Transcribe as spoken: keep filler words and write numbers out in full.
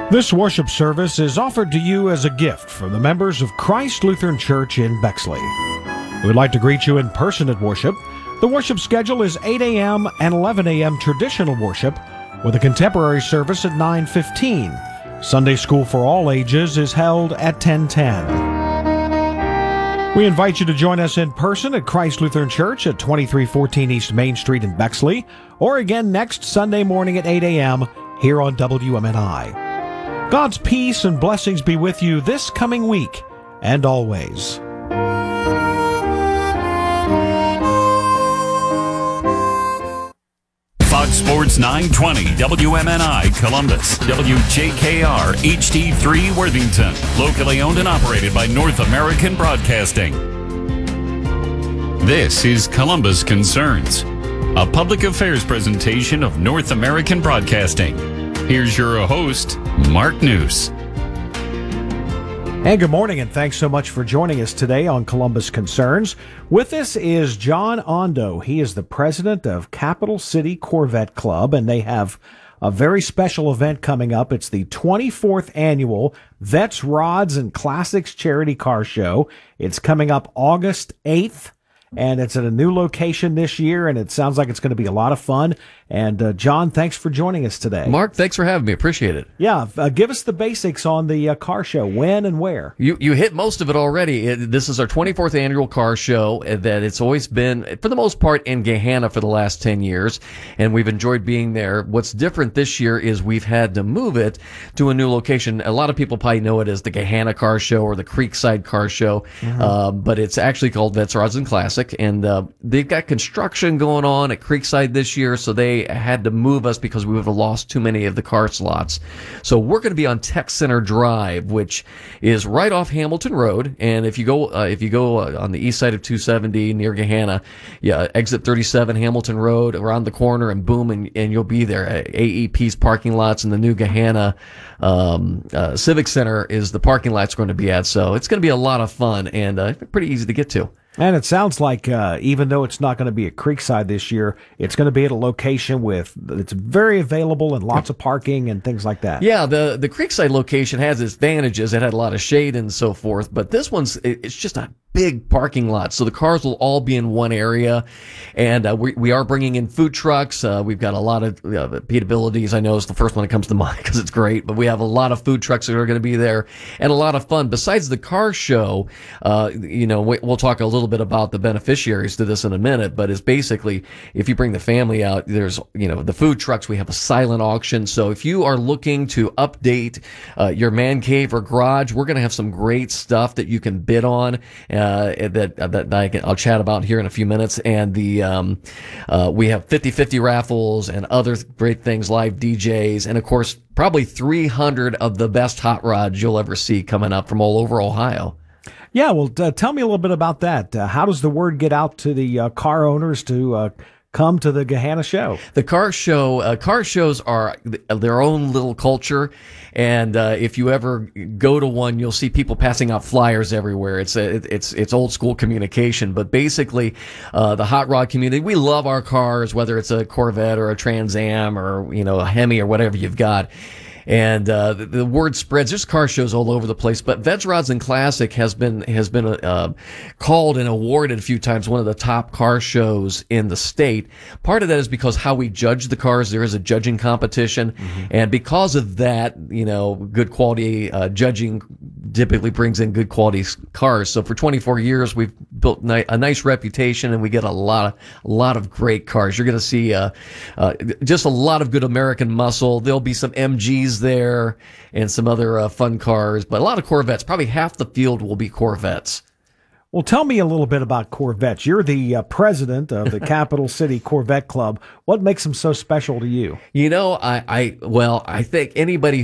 This worship service is offered to you as a gift from the members of Christ Lutheran Church in Bexley. We would like to greet you in person at worship. The worship schedule is eight a.m. and eleven a.m. traditional worship, with a contemporary service at nine fifteen. Sunday school for all ages is held at ten ten. We invite you to join us in person at Christ Lutheran Church at twenty-three fourteen East Main Street in Bexley, or again next Sunday morning at eight a.m. here on W M N I. God's peace and blessings be with you this coming week and always. Fox Sports nine twenty, W M N I Columbus, W J K R H D three Worthington, locally owned and operated by North American Broadcasting. This is Columbus Concerns, a public affairs presentation of North American Broadcasting. Here's your host, Mark News. And good morning, and thanks so much for joining us today on Columbus Concerns. With us is John Ondo. He is the president of Capital City Corvette Club, and they have a very special event coming up. It's the twenty-fourth annual Vets, Rods, and Classics Charity Car Show. It's coming up August eighth. And it's at a new location this year, and it sounds like it's going to be a lot of fun. And, uh, John, thanks for joining us today. Mark, thanks for having me. Appreciate it. Yeah, uh, give us the basics on the uh, car show. When and where? You you hit most of it already. It, this is our twenty-fourth annual car show that it's always been, for the most part, in Gahanna for the last ten years, and we've enjoyed being there. What's different this year is we've had to move it to a new location. A lot of people probably know it as the Gahanna Car Show or the Creekside Car Show, mm-hmm. uh, but it's actually called Vets, Rods, and Classic, and uh, they've got construction going on at Creekside this year, so they had to move us because we would have lost too many of the car slots. So we're going to be on Tech Center Drive, which is right off Hamilton Road. And if you go, uh, if you go uh, on the east side of two seventy near Gahanna, yeah, exit thirty-seven Hamilton Road, around the corner, and boom, and, and you'll be there. A E P's parking lots in the new Gahanna um, uh, Civic Center is the parking lot's going to be at. So it's going to be a lot of fun and uh, pretty easy to get to. And it sounds like uh, even though it's not going to be at Creekside this year, it's going to be at a location with it's very available and lots of parking and things like that. Yeah, the the Creekside location has its advantages. It had a lot of shade and so forth, but this one's it's just a big parking lot, so the cars will all be in one area, and uh, we we are bringing in food trucks. Uh, we've got a lot of uh, Pete Abilities. I know is the first one that comes to mind because it's great, but we have a lot of food trucks that are going to be there and a lot of fun. Besides the car show, uh, you know, we, we'll talk a little bit about the beneficiaries to this in a minute, but it's basically if you bring the family out, there's you know the food trucks. We have a silent auction, so if you are looking to update uh, your man cave or garage, we're going to have some great stuff that you can bid on. Uh, that that I can, I'll chat about here in a few minutes, and the um, uh, we have fifty fifty raffles and other great things, live D Js, and of course probably three hundred of the best hot rods you'll ever see coming up from all over Ohio. Yeah, well, uh, tell me a little bit about that. Uh, how does the word get out to the uh, car owners to uh, come to the Gahanna show? The car show, uh, car shows are their own little culture. And, uh, if you ever go to one, you'll see people passing out flyers everywhere. It's a, it's, it's old school communication, but basically, uh, the hot rod community, we love our cars, whether it's a Corvette or a Trans Am or, you know, a Hemi or whatever you've got. And uh, the, the word spreads. There's car shows all over the place, but Vets, Rods, and Classic has been has been uh, called and awarded a few times one of the top car shows in the state. Part of that is because how we judge the cars. There is a judging competition, mm-hmm. and because of that, you know, good quality uh, judging typically brings in good quality cars. So for twenty-four years, we've built ni- a nice reputation, and we get a lot of a lot of great cars. You're going to see uh, uh, just a lot of good American muscle. There'll be some M Gs there and some other uh, fun cars, but a lot of Corvettes. Probably half the field will be Corvettes. Well, tell me a little bit about Corvettes. You're the uh, president of the Capital City Corvette Club. What makes them so special to you? You know, I, I well, I think anybody